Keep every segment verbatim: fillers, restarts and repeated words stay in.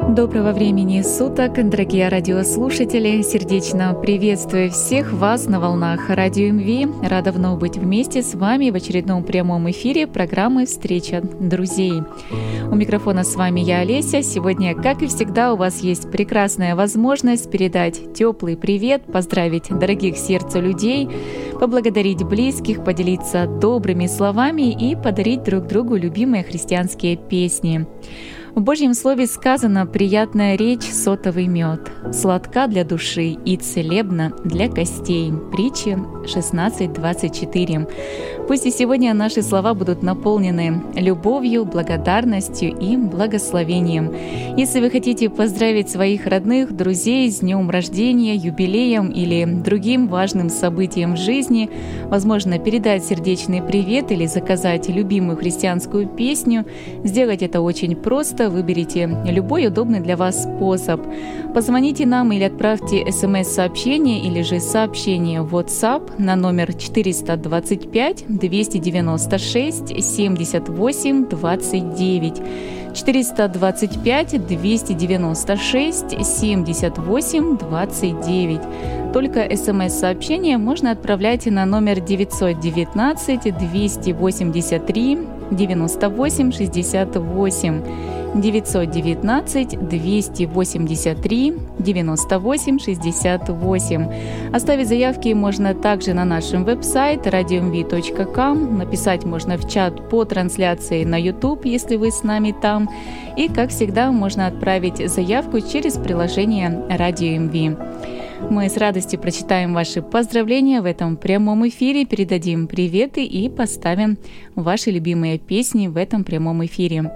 Доброго времени суток, дорогие радиослушатели! Сердечно приветствую всех вас на волнах Радио МВ. Рада вновь быть вместе с вами в очередном прямом эфире программы «Встреча друзей». У микрофона с вами я, Олеся. Сегодня, как и всегда, у вас есть прекрасная возможность передать теплый привет, поздравить дорогих сердцу людей, поблагодарить близких, поделиться добрыми словами и подарить друг другу любимые христианские песни. В Божьем Слове сказано: «Приятная речь, сотовый мед, сладка для души и целебна для костей». Притчи шестнадцать двадцать четыре. Пусть и сегодня наши слова будут наполнены любовью, благодарностью и благословением. Если вы хотите поздравить своих родных, друзей с днем рождения, юбилеем или другим важным событием в жизни, возможно, передать сердечный привет или заказать любимую христианскую песню, сделать это очень просто. Выберите любой удобный для вас способ. Позвоните нам или отправьте смс-сообщение или же сообщение в WhatsApp на номер четыреста двадцать пять двести девяносто шесть семьдесят восемь двадцать девять. четыреста двадцать пять двести девяносто шесть семьдесят восемь двадцать девять. Только смс-сообщение можно отправлять на номер девятьсот девятнадцать двести восемьдесят три девяносто восемь шестьдесят восемь. девятьсот девятнадцать двести восемьдесят три девяносто восемь шестьдесят восемь. Оставить заявки можно также на нашем веб-сайте радио эм ви точка ком. Написать можно в чат по трансляции на YouTube, если вы с нами там. И, как всегда, можно отправить заявку через приложение Радио эм ви. Мы с радостью прочитаем ваши поздравления в этом прямом эфире, передадим приветы и поставим ваши любимые песни в этом прямом эфире.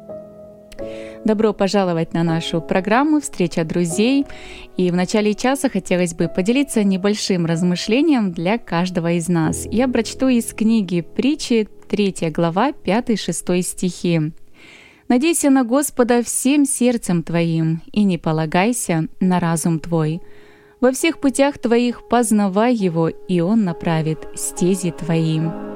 Добро пожаловать на нашу программу «Встреча друзей». И в начале часа хотелось бы поделиться небольшим размышлением для каждого из нас. Я прочту из книги «Притчи», третья глава, пятый-шестой стихи. «Надейся на Господа всем сердцем твоим, и не полагайся на разум твой. Во всех путях твоих познавай Его, и Он направит стези твои».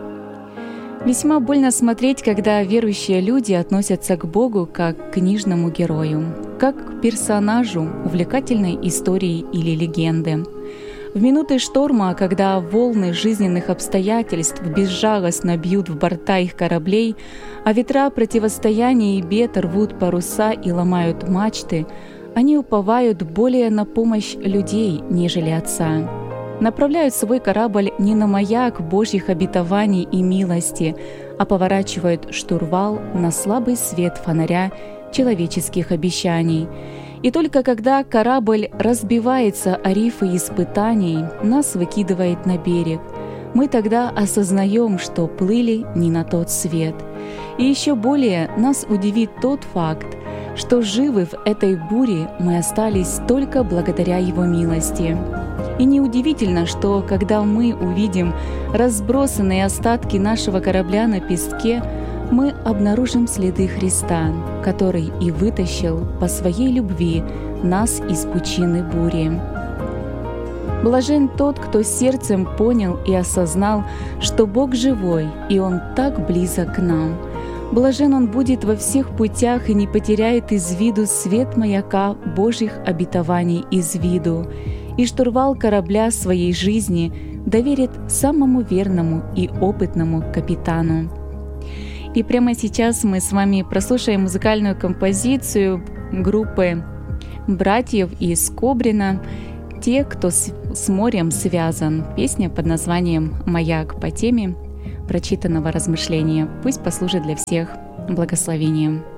Весьма больно смотреть, когда верующие люди относятся к Богу как к книжному герою, как к персонажу увлекательной истории или легенды. В минуты шторма, когда волны жизненных обстоятельств безжалостно бьют в борта их кораблей, а ветра противостояния и бед рвут паруса и ломают мачты, они уповают более на помощь людей, нежели Отца. Направляют свой корабль не на маяк Божьих обетований и милости, а поворачивают штурвал на слабый свет фонаря человеческих обещаний. И только когда корабль разбивается о рифы испытаний, нас выкидывает на берег, мы тогда осознаем, что плыли не на тот свет. И еще более нас удивит тот факт, что живы в этой буре мы остались только благодаря Его милости. И неудивительно, что когда мы увидим разбросанные остатки нашего корабля на песке, мы обнаружим следы Христа, который и вытащил по своей любви нас из пучины бури. Блажен тот, кто сердцем понял и осознал, что Бог живой, и Он так близок к нам. Блажен он будет во всех путях и не потеряет из виду свет маяка Божьих обетований из виду, и штурвал корабля своей жизни доверит самому верному и опытному капитану. И прямо сейчас мы с вами прослушаем музыкальную композицию группы братьев из Кобрина «Те, кто с, с морем связан». Песня под названием «Маяк» по теме прочитанного размышления. Пусть послужит для всех благословением.